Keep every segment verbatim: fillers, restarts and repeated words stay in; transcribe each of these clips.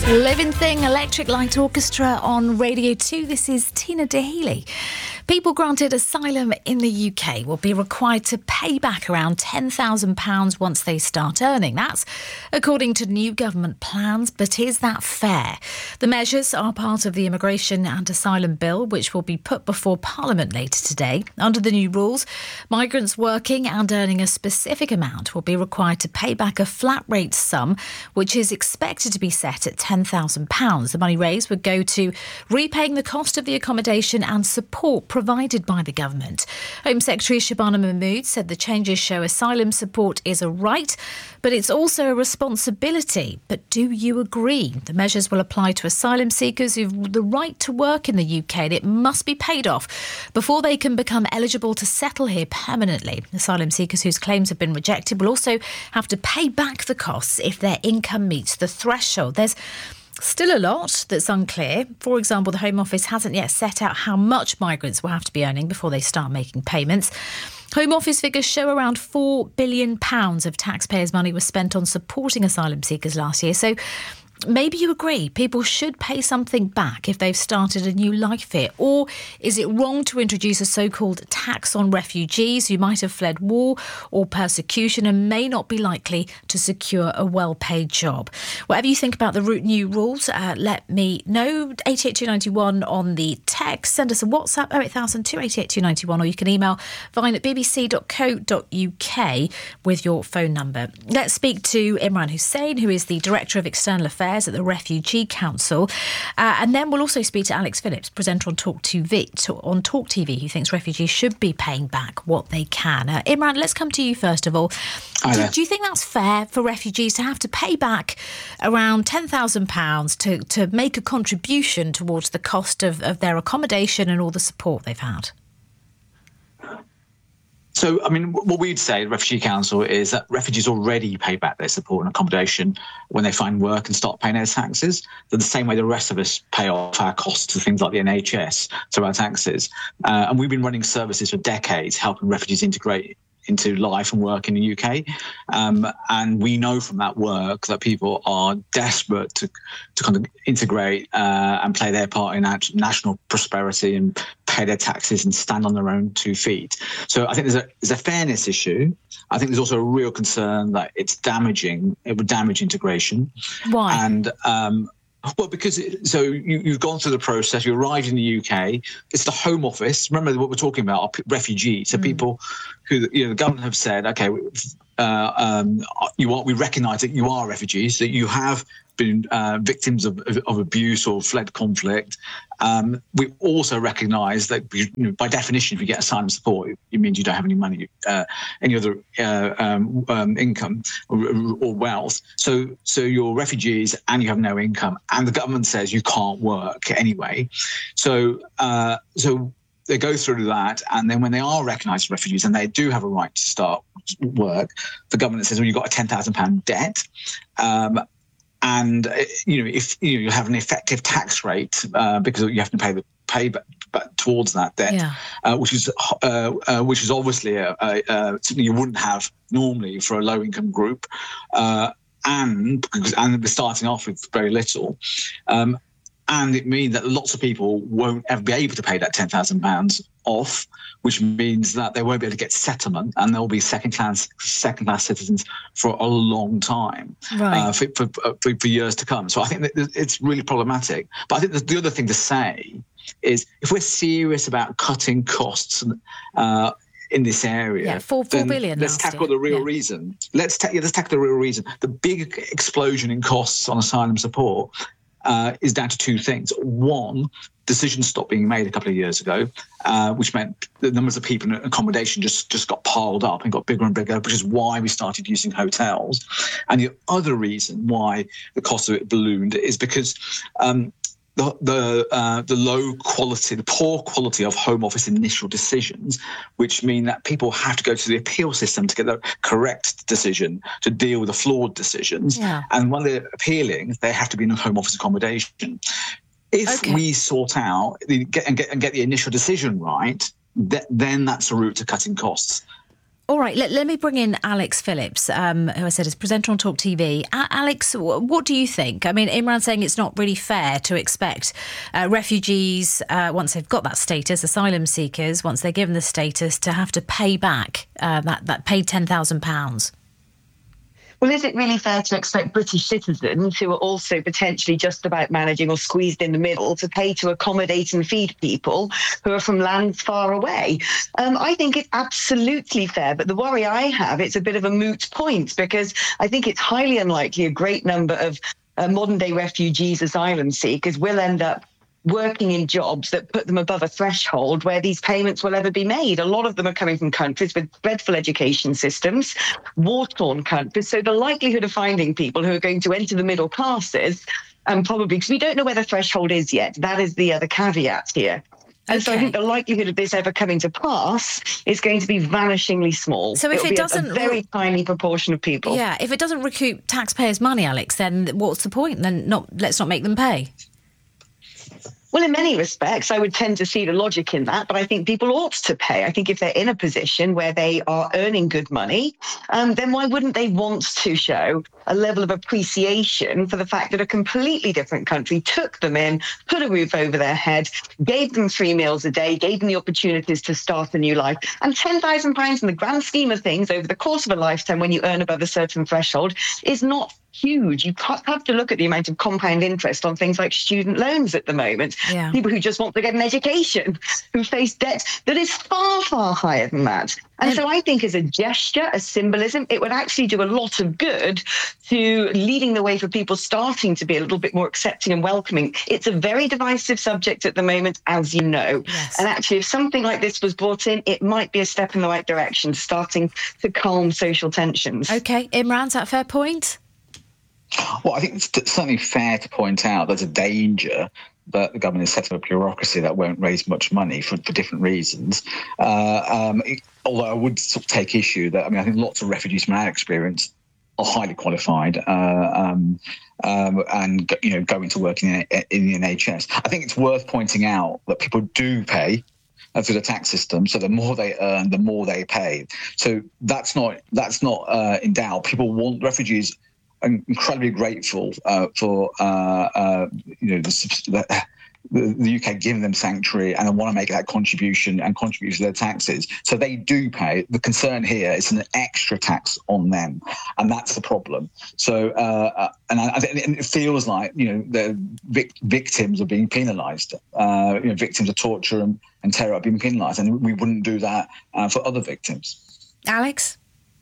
Living Thing, Electric Light Orchestra on Radio two. This is Tina Daheley. People granted asylum in the U K will be required to pay back around ten thousand pounds once they start earning. That's according to new government plans, but is that fair? The measures are part of the Immigration and Asylum Bill, which will be put before Parliament later today. Under the new rules, migrants working and earning a specific amount will be required to pay back a flat rate sum, which is expected to be set at ten thousand pounds. The money raised would go to repaying the cost of the accommodation and support provided by the government. Home Secretary Shabana Mahmood said the changes show asylum support is a right, but it's also a responsibility. But do you agree? The measures will apply to asylum seekers who've the right to work in the U K, and it must be paid off before they can become eligible to settle here permanently. Asylum seekers whose claims have been rejected will also have to pay back the costs if their income meets the threshold. There's still a lot that's unclear. For example, the Home Office hasn't yet set out how much migrants will have to be earning before they start making payments. Home Office figures show around four billion pounds of taxpayers' money was spent on supporting asylum seekers last year. So maybe you agree people should pay something back if they've started a new life here. Or is it wrong to introduce a so-called tax on refugees who might have fled war or persecution and may not be likely to secure a well-paid job? Whatever you think about the new rules, uh, let me know. eight eight two nine one on the text. Send us a WhatsApp, oh eight thousand two eight eight two nine one, or you can email vine at b b c dot co dot u k with your phone number. Let's speak to Imran Hussain, who is the Director of External Affairs at the Refugee Council. Uh, and then we'll also speak to Alex Phillips, presenter on Talk T V, on Talk T V, who thinks refugees should be paying back what they can. Uh, Imran, let's come to you first of all. Do, do you think that's fair for refugees to have to pay back around ten thousand pounds to, to make a contribution towards the cost of, of their accommodation and all the support they've had? So, I mean, what we'd say, the Refugee Council, is that refugees already pay back their support and accommodation when they find work and start paying their taxes. They're the same way the rest of us pay off our costs to things like the N H S, so our taxes. Uh, and we've been running services for decades, helping refugees integrate into life and work in the U K. Um, and we know from that work that people are desperate to, to kind of integrate uh, and play their part in national prosperity and pay their taxes and stand on their own two feet. So I think there's a, there's a fairness issue. I think there's also a real concern that it's damaging, it would damage integration. Why? And um, Well, because it, so you, you've gone through the process, you arrived in the U K, it's the Home Office. Remember what we're talking about, are p- refugees. So mm. people who, you know, the government have said, okay, uh, um, you are, we recognise that you are refugees, that you have been uh, victims of, of, of abuse or fled conflict. Um, we also recognise that, you know, by definition, if you get asylum support, it means you don't have any money, uh, any other uh, um, um, income or, or wealth. So, so you're refugees and you have no income, and the government says you can't work anyway. So, uh, so. They go through that, and then when they are recognised as refugees and they do have a right to start work, the government says, well, you've got a ten thousand pounds debt. Um, and, you know, if you, know, you have an effective tax rate uh, because you have to pay the pay back, back towards that debt, yeah. uh, which is uh, uh, which is obviously a, a, a, something you wouldn't have normally for a low-income group. Uh, and, because, and we're starting off with very little. Um, And it means that lots of people won't ever be able to pay that ten thousand pounds off, which means that they won't be able to get settlement, and they'll be second-class second-class citizens for a long time, right. uh, for, for, for, for years to come. So I think that it's really problematic. But I think the other thing to say is, if we're serious about cutting costs uh, in this area, yeah, four, four billion let's tackle year. the real yeah. reason. Let's, ta- yeah, let's tackle the real reason. The big explosion in costs on asylum support Uh, is down to two things. One, decisions stopped being made a couple of years ago, uh, which meant the numbers of people in accommodation just, just got piled up and got bigger and bigger, which is why we started using hotels. And the other reason why the cost of it ballooned is because um, the the, uh, the low quality, the poor quality of Home Office initial decisions, which mean that people have to go to the appeal system to get the correct decision to deal with the flawed decisions. Yeah. And when they're appealing, they have to be in a Home Office accommodation. If okay. we sort out get, and, get, and get the initial decision right, th- then that's a route to cutting costs. All right, let, let me bring in Alex Phillips, um, who I said is presenter on Talk T V. A- Alex, what do you think? I mean, Imran's saying it's not really fair to expect uh, refugees, uh, once they've got that status, asylum seekers, once they're given the status, to have to pay back uh, that, that paid ten thousand pounds. Well, is it really fair to expect British citizens who are also potentially just about managing or squeezed in the middle to pay to accommodate and feed people who are from lands far away? Um, I think it's absolutely fair. But the worry I have, it's a bit of a moot point, because I think it's highly unlikely a great number of uh, modern day refugees, asylum seekers will end up working in jobs that put them above a threshold where these payments will ever be made. A lot of them are coming from countries with dreadful education systems, war-torn countries. So the likelihood of finding people who are going to enter the middle classes, and probably, because we don't know where the threshold is yet, that is the other caveat here. And okay. So I think the likelihood of this ever coming to pass is going to be vanishingly small. So if It'll it be doesn't, a, a very tiny proportion of people. Yeah, if it doesn't recoup taxpayers' money, Alex, then what's the point? Then not let's not make them pay. Well, in many respects, I would tend to see the logic in that, but I think people ought to pay. I think if they're in a position where they are earning good money, um, then why wouldn't they want to show a level of appreciation for the fact that a completely different country took them in, put a roof over their head, gave them three meals a day, gave them the opportunities to start a new life. And ten thousand pounds in the grand scheme of things over the course of a lifetime when you earn above a certain threshold is not huge. You have to look at the amount of compound interest on things like student loans at the moment. Yeah. People who just want to get an education, who face debt that is far, far higher than that. And um, so I think as a gesture, a symbolism, it would actually do a lot of good to leading the way for people starting to be a little bit more accepting and welcoming. It's a very divisive subject at the moment, as you know. Yes. And actually, if something like this was brought in, it might be a step in the right direction, starting to calm social tensions. OK, Imran, is that a fair point? Well, I think it's certainly fair to point out there's a danger that the government is setting up a bureaucracy that won't raise much money for, for different reasons. Uh, um, it, although I would sort of take issue that, I mean, I think lots of refugees from our experience are highly qualified uh, um, um, and, you know, going to work in, in the N H S. I think it's worth pointing out that people do pay through the tax system, so the more they earn, the more they pay. So that's not that's not uh, in doubt. People want refugees. I'm incredibly grateful uh, for uh, uh, you know the, the, the U K giving them sanctuary, and I want to make that contribution and contribute to their taxes. So they do pay. The concern here is an extra tax on them, and that's the problem. So uh, and, I, and it feels like you know the vic- victims are being penalised. Uh, you know, victims of torture and, and terror are being penalised, and we wouldn't do that uh, for other victims. Alex?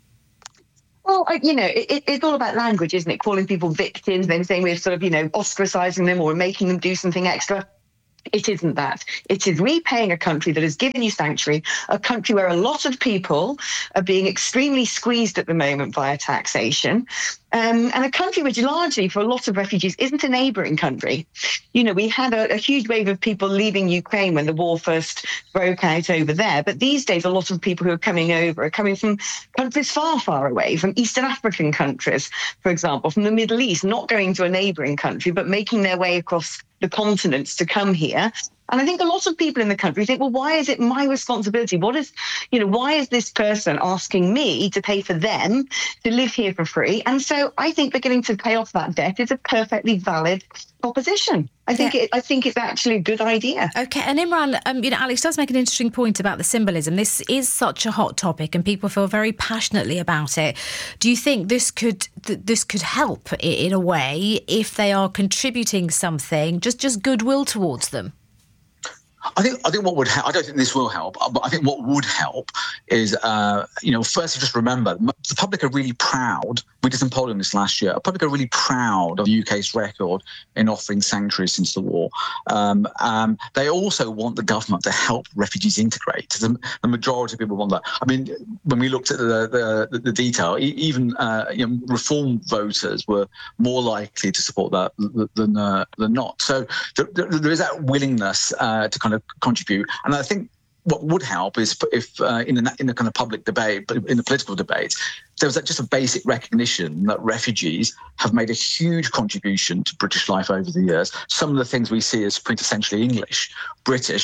Well, you know, it, it's all about language, isn't it? Calling people victims, then saying we're sort of, you know, ostracizing them or making them do something extra. It isn't that. It is repaying a country that has given you sanctuary, a country where a lot of people are being extremely squeezed at the moment via taxation, um, and a country which largely, for a lot of refugees, isn't a neighbouring country. You know, we had a, a huge wave of people leaving Ukraine when the war first broke out over there, but these days a lot of people who are coming over are coming from countries far, far away, from Eastern African countries, for example, from the Middle East, not going to a neighbouring country, but making their way across the continents to come here. And I think a lot of people in the country think, well, why is it my responsibility? What is, you know, why is this person asking me to pay for them to live here for free? And so I think beginning to pay off that debt is a perfectly valid proposition. I think yeah. it, I think it's actually a good idea. OK, and Imran, um, you know, Alex does make an interesting point about the symbolism. This is such a hot topic and people feel very passionately about it. Do you think this could th- this could help in a way if they are contributing something, just just goodwill towards them? I think I think what would help, I don't think this will help, but I think what would help is, uh, you know, first just remember, the public are really proud. We did some polling this last year. The public are really proud of the U K's record in offering sanctuary since the war. Um, um, they also want the government to help refugees integrate. The, the majority of people want that. I mean, when we looked at the the, the detail, even uh, you know, Reform voters were more likely to support that than uh, than not. So there, there is that willingness uh, to kind of contribute, and I think what would help is if uh, in the in the kind of public debate, but in the political debate, there was just a basic recognition that refugees have made a huge contribution to British life over the years. Some of the things we see as quintessentially English, British,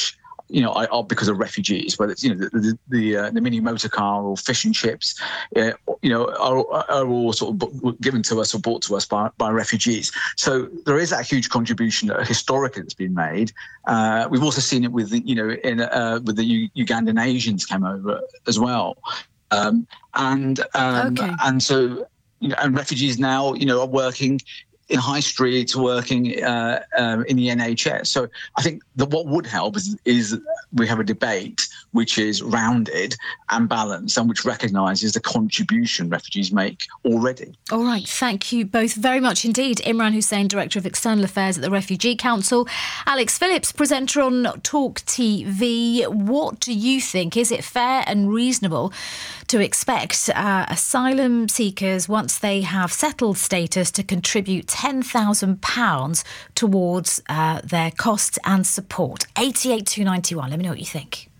you know, are because of refugees, whether it's, you know, the the, the, uh, the mini motor car or fish and chips, uh, you know, are, are all sort of given to us or brought to us by, by refugees. So there is that huge contribution that historically that's been made. Uh, we've also seen it with, the, you know, in uh, with the U- Ugandan Asians came over as well. Um, and um, okay. and so, you know, and refugees now, you know, are working in high streets, working uh, um, in the N H S. So I think that what would help is, is we have a debate which is rounded and balanced and which recognises the contribution refugees make already. All right. Thank you both very much indeed. Imran Hussain, Director of External Affairs at the Refugee Council. Alex Phillips, presenter on Talk T V. What do you think? Is it fair and reasonable to expect uh, asylum seekers, once they have settled status, to contribute ten thousand pounds towards uh, their costs and support? eight eight two nine one. Let me know what you think.